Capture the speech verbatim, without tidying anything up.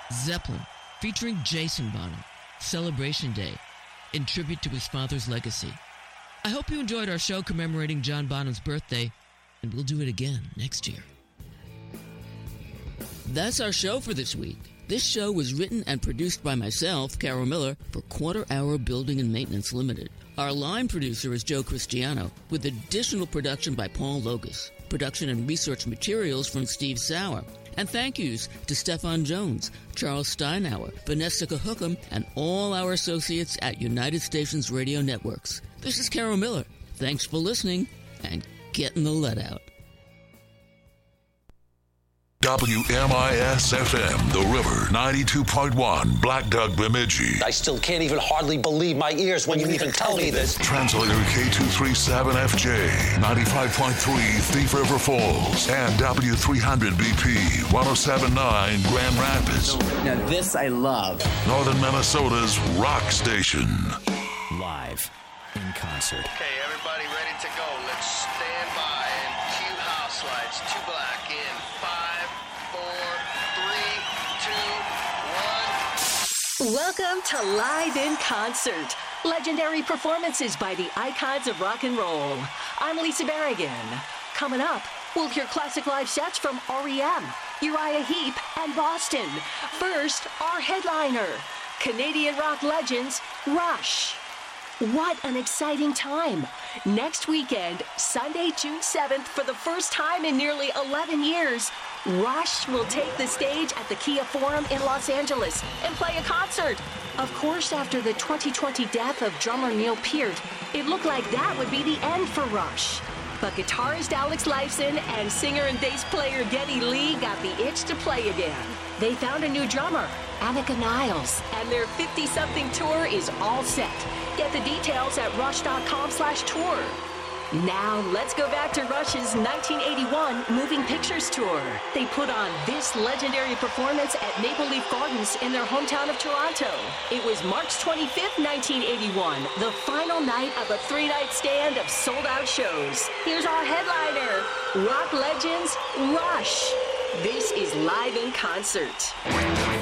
Zeppelin, featuring Jason Bonham, Celebration Day, in tribute to his father's legacy. I hope you enjoyed our show commemorating John Bonham's birthday, and we'll do it again next year. That's our show for this week. This show was written and produced by myself, Carol Miller, for Quarter Hour Building and Maintenance Limited. Our line producer is Joe Cristiano, with additional production by Paul Logus. Production and research materials from Steve Sauer. And thank yous to Stefan Jones, Charles Steinauer, Vanessa Cahookam, and all our associates at United Stations Radio Networks. This is Carol Miller. Thanks for listening, and getting the lead out. W M I S F M, The River, ninety-two point one, Black Duck, Bemidji. I still can't even hardly believe my ears when you even tell me this. Translator K two thirty-seven F J, ninety-five point three, Thief River Falls, and W three hundred B P, one oh seven point nine, Grand Rapids. Now this I love. Northern Minnesota's rock station. Live in concert. Okay, everybody ready to go. Let's stand by and cue house lights. Two black in five, four, three, two, one. Welcome to Live in Concert. Legendary performances by the icons of rock and roll. I'm Lisa Berrigan. Coming up, we'll hear classic live sets from R E M, Uriah Heep, and Boston. First, our headliner, Canadian rock legends, Rush. What an exciting time. Next weekend, Sunday, June seventh, for the first time in nearly eleven years, Rush will take the stage at the Kia Forum in Los Angeles and play a concert. Of course, after the twenty twenty death of drummer Neil Peart, it looked like that would be the end for Rush. But guitarist Alex Lifeson and singer and bass player Geddy Lee got the itch to play again. They found a new drummer, Annika Niles, and their fifty-something tour is all set. Get the details at rush.com slash tour. Now, let's go back to Rush's nineteen eighty-one Moving Pictures Tour. They put on this legendary performance at Maple Leaf Gardens in their hometown of Toronto. It was March twenty-fifth, nineteen eighty-one, the final night of a three-night stand of sold-out shows. Here's our headliner, rock legends, Rush. This is Live in Concert.